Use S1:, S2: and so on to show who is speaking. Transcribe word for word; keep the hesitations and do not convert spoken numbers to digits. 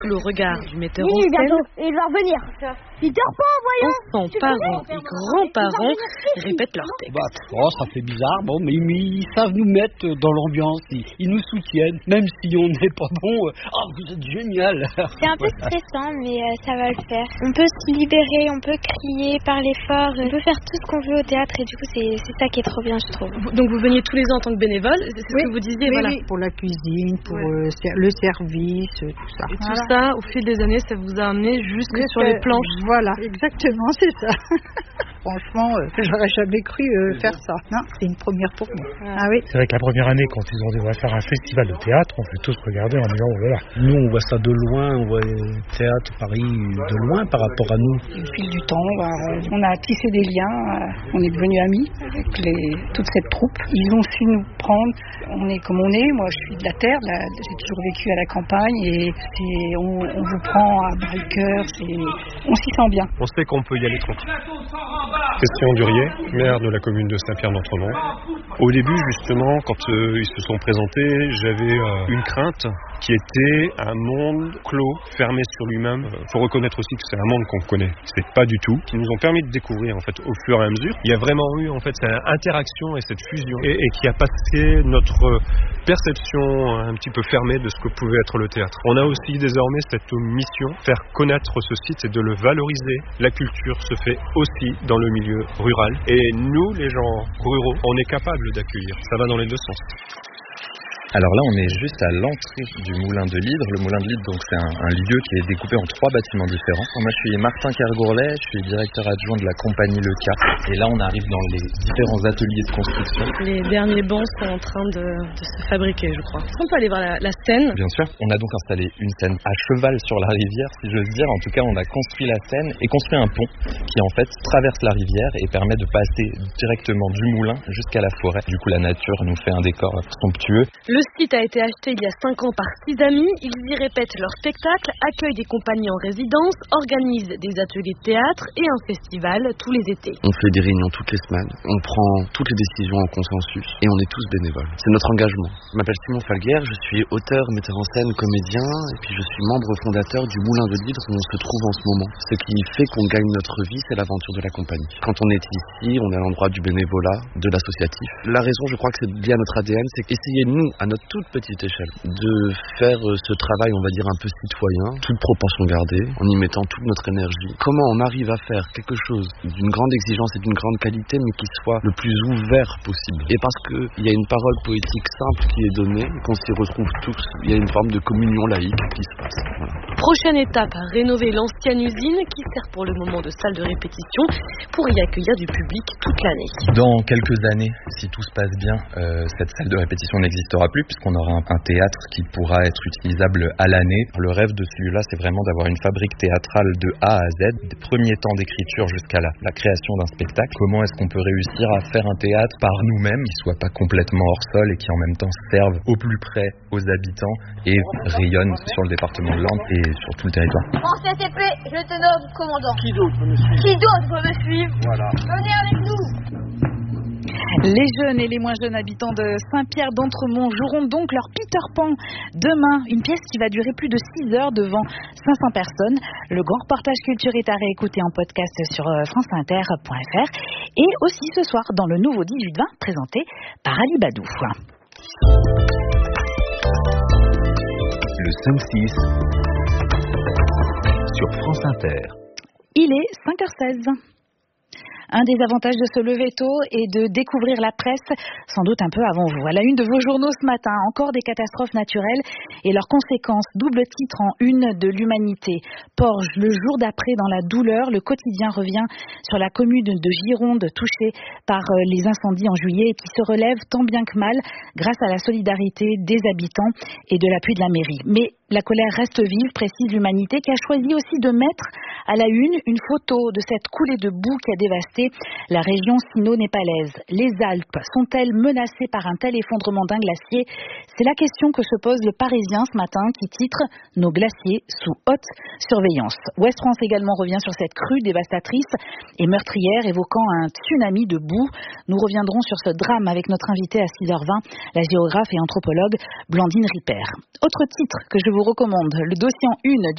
S1: Le regard du metteur
S2: oui,
S1: en scène.
S2: bientôt, il va revenir. Peter Pan, voyons.
S1: Enfants, parents et grands-parents répètent leur texte.
S3: Bah, oh, ça fait bizarre, bon, mais, mais ils savent nous mettre dans l'ambiance, ils, ils nous soutiennent, même si on n'est pas bon. Ah, oh, vous êtes génial.
S4: C'est un peu stressant, mais euh, ça va le faire. On peut se libérer, on peut crier, parler fort, on peut faire tout ce qu'on veut au théâtre et du coup c'est, c'est ça qui est trop bien, je trouve.
S1: Donc vous veniez tous les ans en tant que bénévole, c'est ce
S5: oui,
S1: que vous disiez,
S5: oui,
S1: voilà.
S5: Oui, pour la cuisine, pour
S1: ouais.
S5: euh, le service, tout ça.
S1: Et
S5: voilà.
S1: tout ça, au fil des années, ça vous a amené jusque Juste sur les planches.
S5: Voilà, exactement, c'est ça. Franchement, euh, j'aurais jamais cru euh, faire ça. Non, c'est une première pour moi.
S1: Ouais.
S5: Ah oui.
S6: C'est vrai que la première année, quand ils ont dit on va faire un festival de théâtre, on fait tous regarder en disant voilà.
S3: Nous, on voit ça de loin, on voit le théâtre Paris de loin par rapport à nous.
S7: Au fil du temps, on a tissé des liens, on est devenus amis avec les, toute cette troupe. Ils ont su nous prendre. On est comme on est. Moi, je suis de la terre. Là, j'ai toujours vécu à la campagne et c'est, on, on vous prend à bras le cœur. C'est, on s'y sent bien.
S8: On sait qu'on peut y aller tranquille. Christian Durier, maire de la commune de Saint-Pierre-d'Entremont. Au début, justement, quand euh, ils se sont présentés, j'avais euh, une crainte qui était un monde clos, fermé sur lui-même. Il faut reconnaître aussi que c'est un monde qu'on connaît. C'est pas du tout. Qui nous ont permis de découvrir, en fait, au fur et à mesure. Il y a vraiment eu, en fait, cette interaction et cette fusion et, et qui a passé notre perception un petit peu fermée de ce que pouvait être le théâtre. On a aussi désormais cette mission, faire connaître ce site et de le valoriser. La culture se fait aussi dans le milieu rural. Et nous, les gens ruraux, on est capable d'accueillir. Ça va dans les deux sens.
S9: Alors là, on est juste à l'entrée du Moulin de l'Hydre. Le Moulin de l'Hydre, donc, c'est un, un lieu qui est découpé en trois bâtiments différents. Moi, je suis Martin Kergourlet, je suis directeur adjoint de la compagnie Le Cas. Et là, on arrive dans les différents ateliers de construction.
S1: Les derniers bancs sont en train de, de se fabriquer, je crois. Est-ce qu'on peut aller voir la, la scène ?
S9: Bien sûr. On a donc installé une scène à cheval sur la rivière, si j'ose dire. En tout cas, on a construit la scène et construit un pont qui, en fait, traverse la rivière et permet de passer directement du moulin jusqu'à la forêt. Du coup, la nature nous fait un décor somptueux.
S1: Le site a été acheté il y a cinq ans par six amis. Ils y répètent leurs spectacles, accueillent des compagnies en résidence, organisent des ateliers de théâtre et un festival tous les étés.
S10: On fait des réunions toutes les semaines, on prend toutes les décisions en consensus et on est tous bénévoles. C'est notre engagement. Je m'appelle Simon Falguer, je suis auteur, metteur en scène, comédien et puis je suis membre fondateur du Moulin de l'Hydre où on se trouve en ce moment. Ce qui fait qu'on gagne notre vie, c'est l'aventure de la compagnie. Quand on est ici, on est à l'endroit du bénévolat, de l'associatif. La raison, je crois que c'est lié à notre A D N, c'est qu'essayer nous, à notre toute petite échelle, de faire ce travail, on va dire, un peu citoyen, toute proportion gardée, en y mettant toute notre énergie. Comment on arrive à faire quelque chose d'une grande exigence et d'une grande qualité, mais qui soit le plus ouvert possible. Et parce qu'il y a une parole poétique simple qui est donnée, qu'on s'y retrouve tous, il y a une forme de communion laïque qui se passe. Voilà.
S1: Prochaine étape, rénover l'ancienne usine qui sert pour le moment de salle de répétition pour y accueillir du public toute l'année.
S9: Dans quelques années, si tout se passe bien, euh, cette salle de répétition n'existera plus puisqu'on aura un, un théâtre qui pourra être utilisable à l'année. Le rêve de celui-là, c'est vraiment d'avoir une fabrique théâtrale de A à Z, des premiers temps d'écriture jusqu'à la, la création d'un spectacle. Comment est-ce qu'on peut réussir à faire un théâtre par nous-mêmes, qui soit pas complètement hors sol et qui en même temps serve au plus près aux habitants et rayonne sur le département de l'Orne et sur tout le territoire.
S2: Français C P, je te nomme commandant.
S3: Qui d'autre peut me suivre
S2: Qui d'autre peut me suivre
S3: Voilà.
S2: Venez avec nous.
S11: Les jeunes et les moins jeunes habitants de Saint-Pierre-d'Entremont joueront donc leur Peter Pan demain. Une pièce qui va durer plus de six heures devant cinq cents personnes. Le grand reportage culture est à réécouter en podcast sur franceinter point f r et aussi ce soir dans le nouveau dix-huit vingt présenté par Ali Badou.
S12: Le cinq six sur France Inter.
S11: Il est cinq heures seize. Un des avantages de se lever tôt est de découvrir la presse, sans doute un peu avant vous. À la une de vos journaux ce matin, encore des catastrophes naturelles et leurs conséquences. Double titre en une de l'Humanité. Porges, le jour d'après dans la douleur, le quotidien revient sur la commune de Gironde touchée par les incendies en juillet et qui se relève tant bien que mal grâce à la solidarité des habitants et de l'appui de la mairie. Mais la colère reste vive, précise l'Humanité, qui a choisi aussi de mettre à la une une photo de cette coulée de boue qui a dévasté la région sino-népalaise. Les Alpes sont-elles menacées par un tel effondrement d'un glacier ? C'est la question que se pose le Parisien ce matin qui titre « Nos glaciers sous haute surveillance ». Ouest France également revient sur cette crue dévastatrice et meurtrière évoquant un tsunami de boue. Nous reviendrons sur ce drame avec notre invitée à six heures vingt, la géographe et anthropologue Blandine Ripert. Autre titre que je vous recommande, le dossier en une